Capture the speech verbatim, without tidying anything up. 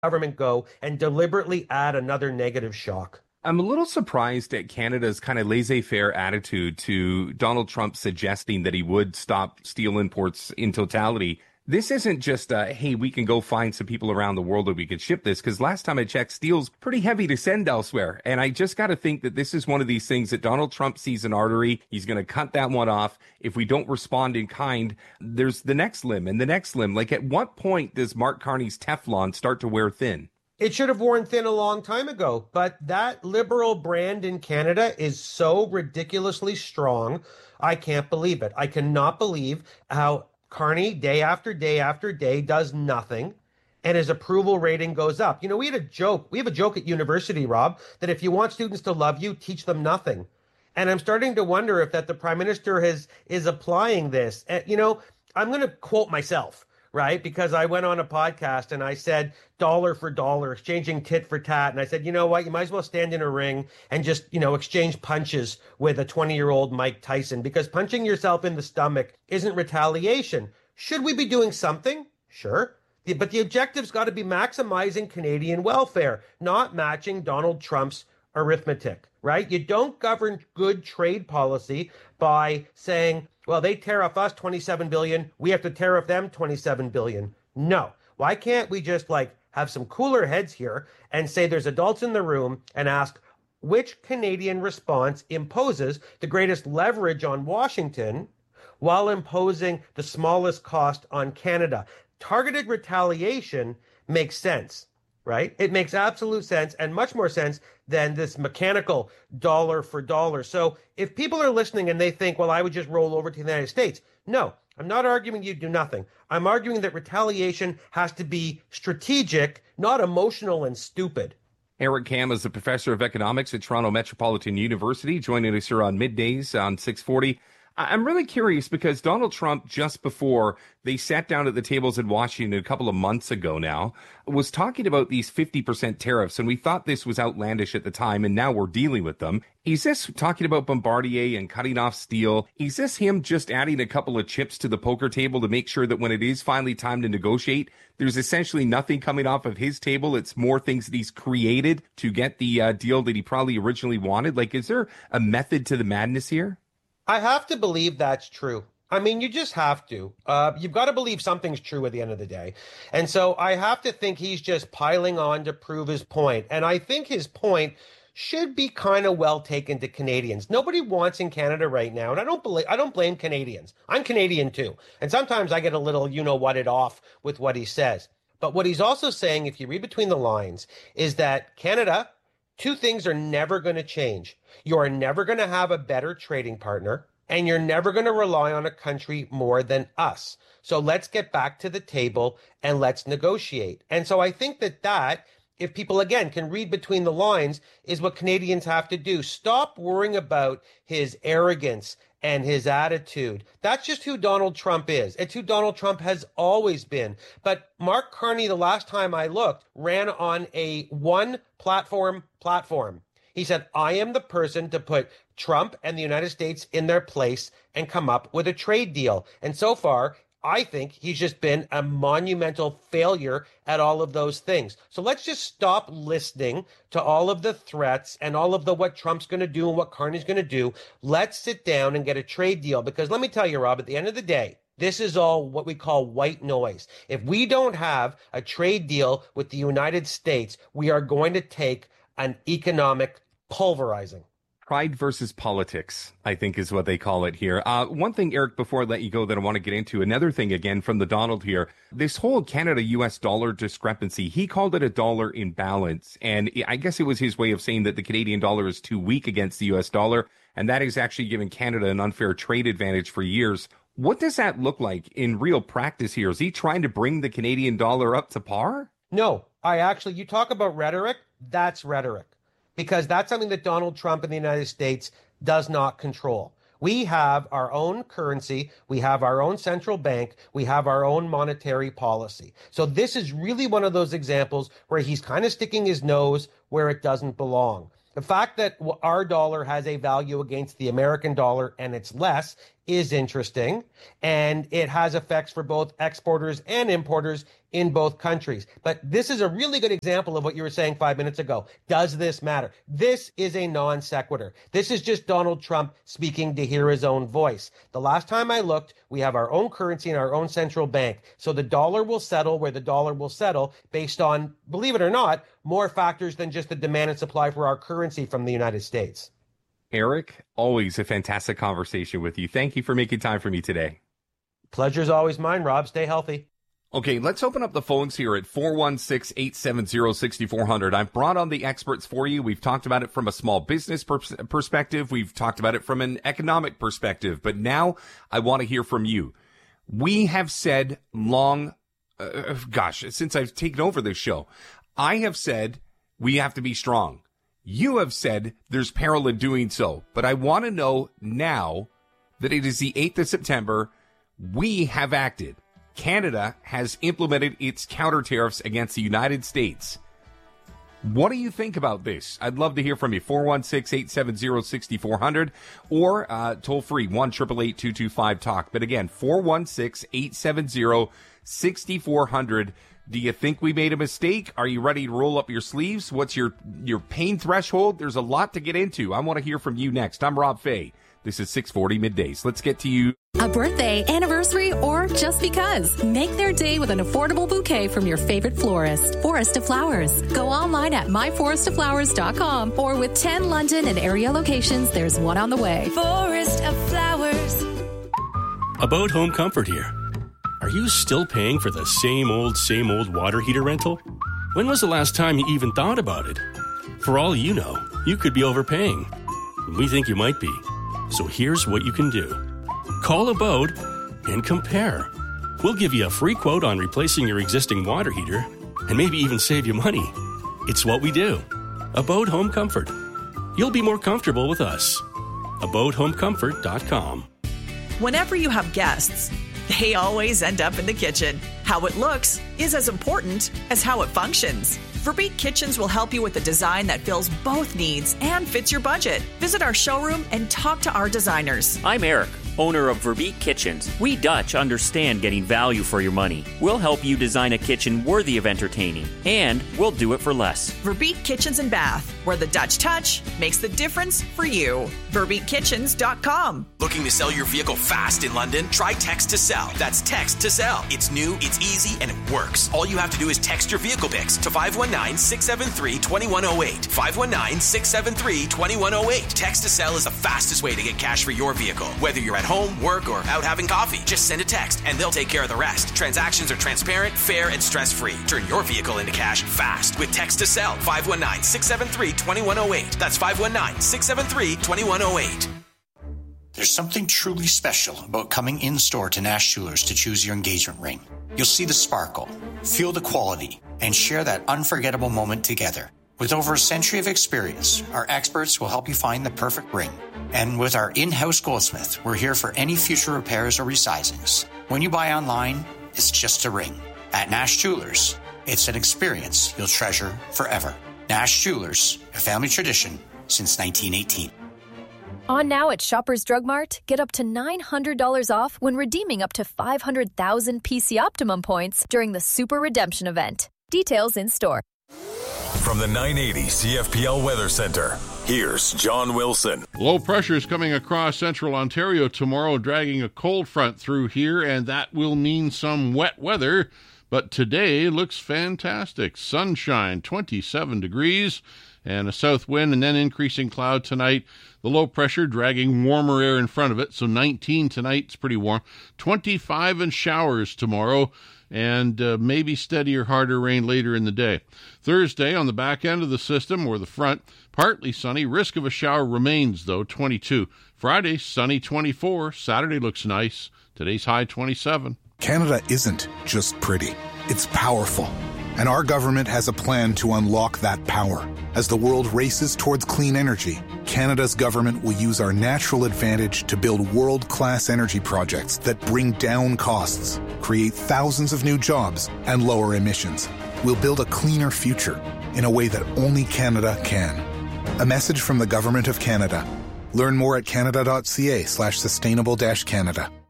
government go and deliberately add another negative shock. I'm a little surprised at Canada's kind of laissez-faire attitude to Donald Trump suggesting that he would stop steel imports in totality. This isn't just a, hey, we can go find some people around the world that we could ship this, because last time I checked, steel's pretty heavy to send elsewhere. And I just got to think that this is one of these things that Donald Trump sees an artery. He's going to cut that one off. If we don't respond in kind, there's the next limb and the next limb. Like, at what point does Mark Carney's Teflon start to wear thin? It should have worn thin a long time ago, but that Liberal brand in Canada is so ridiculously strong. I can't believe it. I cannot believe how Carney, day after day after day, does nothing, and his approval rating goes up. You know, we had a joke. We have a joke at university, Rob, that if you want students to love you, teach them nothing. And I'm starting to wonder if that the Prime Minister has is applying this. And, you know, I'm going to quote myself, right? Because I went on a podcast and I said dollar for dollar, exchanging tit for tat. And I said, you know what? You might as well stand in a ring and just, you know, exchange punches with a twenty-year-old Mike Tyson, because punching yourself in the stomach isn't retaliation. Should we be doing something? Sure. But the objective's got to be maximizing Canadian welfare, not matching Donald Trump's arithmetic, right? You don't govern good trade policy by saying, well, they tariff us twenty-seven billion. We have to tariff them twenty-seven billion. No. Why can't we just like have some cooler heads here and say there's adults in the room and ask which Canadian response imposes the greatest leverage on Washington while imposing the smallest cost on Canada? Targeted retaliation makes sense, right? It makes absolute sense, and much more sense than this mechanical dollar for dollar. So if people are listening and they think, well, I would just roll over to the United States. No, I'm not arguing you do nothing. I'm arguing that retaliation has to be strategic, not emotional and stupid. Eric Kam is a professor of economics at Toronto Metropolitan University, joining us here on Middays on six forty. I'm really curious because Donald Trump, just before they sat down at the tables in Washington a couple of months ago now, was talking about these fifty percent tariffs, and we thought this was outlandish at the time, and now we're dealing with them. Is this talking about Bombardier and cutting off steel? Is this him just adding a couple of chips to the poker table to make sure that when it is finally time to negotiate, there's essentially nothing coming off of his table? It's more things that he's created to get the uh, deal that he probably originally wanted? Like, is there a method to the madness here? I have to believe that's true. I mean, you just have to. Uh, you've got to believe something's true at the end of the day. And so I have to think he's just piling on to prove his point. And I think his point should be kind of well taken to Canadians. Nobody wants in Canada right now, and I don't believe I don't blame Canadians. I'm Canadian too. And sometimes I get a little you know what it off with what he says. But what he's also saying, if you read between the lines, is that Canada, two things are never going to change. You are never going to have a better trading partner, and you're never going to rely on a country more than us. So let's get back to the table and let's negotiate. And so I think that that, if people, again, can read between the lines, is what Canadians have to do. Stop worrying about his arrogance and his attitude. That's just who Donald Trump is. It's who Donald Trump has always been. But Mark Carney, the last time I looked, ran on a one platform platform. He said, I am the person to put Trump and the United States in their place and come up with a trade deal. And so far, I think he's just been a monumental failure at all of those things. So let's just stop listening to all of the threats and all of the what Trump's going to do and what Carney's going to do. Let's sit down and get a trade deal. Because let me tell you, Rob, at the end of the day, this is all what we call white noise. If we don't have a trade deal with the United States, we are going to take an economic pulverizing. Pride versus politics, I think is what they call it here. Uh, one thing, Eric, before I let you go that I want to get into, another thing again from the Donald here, this whole Canada-U S dollar discrepancy, he called it a dollar imbalance. And I guess it was his way of saying that the Canadian dollar is too weak against the U S dollar. And that is actually giving Canada an unfair trade advantage for years. What does that look like in real practice here? Is he trying to bring the Canadian dollar up to par? No, I actually, you talk about rhetoric, that's rhetoric. Because that's something that Donald Trump in the United States does not control. We have our own currency. We have our own central bank. We have our own monetary policy. So this is really one of those examples where he's kind of sticking his nose where it doesn't belong. The fact that our dollar has a value against the American dollar and it's less is interesting, and it has effects for both exporters and importers in both countries. But this is a really good example of what you were saying five minutes ago. Does this matter? This is a non sequitur. This is just Donald Trump speaking to hear his own voice. The last time I looked, we have our own currency and our own central bank. So the dollar will settle where the dollar will settle based on, believe it or not, more factors than just the demand and supply for our currency from the United States. Eric, always a fantastic conversation with you. Thank you for making time for me today. Pleasure's always mine, Rob. Stay healthy. Okay, let's open up the phones here at four one six, eight seven zero, six four zero zero. I've brought on the experts for you. We've talked about it from a small business pers- perspective. We've talked about it from an economic perspective. But now I want to hear from you. We have said long, uh, gosh, since I've taken over this show, I have said we have to be strong. You have said there's peril in doing so. But I want to know now that it is the eighth of September, we have acted. Canada has implemented its counter tariffs against the United States. What do you think about this? I'd love to hear from you. four one six, eight seven zero, six four zero zero or uh, toll free one eight eight eight, two two five, talk. But again, four one six, eight seven zero, six four zero zero. Do you think we made a mistake? Are you ready to roll up your sleeves? What's your, your pain threshold? There's a lot to get into. I want to hear from you next. I'm Rob Fay. This is six forty Middays. Let's get to you. A birthday, anniversary, or just because. Make their day with an affordable bouquet from your favorite florist. Forest of Flowers. Go online at my forest of flowers dot com or with ten London and area locations, there's one on the way. Forest of Flowers. About Home Comfort here. Are you still paying for the same old, same old water heater rental? When was the last time you even thought about it? For all you know, you could be overpaying. We think you might be. So here's what you can do. Call Abode and compare. We'll give you a free quote on replacing your existing water heater and maybe even save you money. It's what we do. Abode Home Comfort. You'll be more comfortable with us. abode home comfort dot com. Whenever you have guests, they always end up in the kitchen. How it looks is as important as how it functions. Verbeek Kitchens will help you with a design that fills both needs and fits your budget. Visit our showroom and talk to our designers. I'm Eric, owner of Verbeek Kitchens. We Dutch understand getting value for your money. We'll help you design a kitchen worthy of entertaining, and we'll do it for less. Verbeek Kitchens and Bath, where the Dutch touch makes the difference for you. verbeek kitchens dot com. Looking to sell your vehicle fast in London? Try Text to Sell. That's Text to Sell. It's new, it's easy, and it works. All you have to do is text your vehicle pics to five one nine, six seven three, two one zero eight. five one nine, six seven three, two one zero eight. Text to Sell is the fastest way to get cash for your vehicle. Whether you're at home, work, or out having coffee, just send a text and they'll take care of the rest. Transactions are transparent, fair, and stress-free. Turn your vehicle into cash fast with Text to Sell. five one nine, six seven three, two one zero eight. That's five one nine, six seven three, two one zero eight. There's something truly special about coming in-store to Nash Jewelers to choose your engagement ring. You'll see the sparkle, feel the quality, and share that unforgettable moment together. With over a century of experience, our experts will help you find the perfect ring. And with our in-house goldsmith, we're here for any future repairs or resizings. When you buy online, it's just a ring. At Nash Jewelers, it's an experience you'll treasure forever. Nash Jewelers, a family tradition since nineteen eighteen. On now at Shoppers Drug Mart, get up to nine hundred dollars off when redeeming up to five hundred thousand P C Optimum points during the Super Redemption event. Details in store. From the nine eighty C F P L Weather Center, here's John Wilson. Low pressure is coming across central Ontario tomorrow, dragging a cold front through here, and that will mean some wet weather. But today looks fantastic. Sunshine, twenty-seven degrees, and a south wind, and then increasing cloud tonight. The low pressure dragging warmer air in front of it, so nineteen tonight. It's pretty warm. twenty-five and showers tomorrow, and uh, maybe steadier, harder rain later in the day. Thursday, on the back end of the system, or the front, partly sunny. Risk of a shower remains, though, twenty-two. Friday, sunny, twenty-four. Saturday looks nice. Today's high, twenty-seven. Canada isn't just pretty. It's powerful. And our government has a plan to unlock that power. As the world races towards clean energy, Canada's government will use our natural advantage to build world-class energy projects that bring down costs, create thousands of new jobs, and lower emissions. We'll build a cleaner future in a way that only Canada can. A message from the Government of Canada Learn more at canada.ca slash sustainable dash Canada.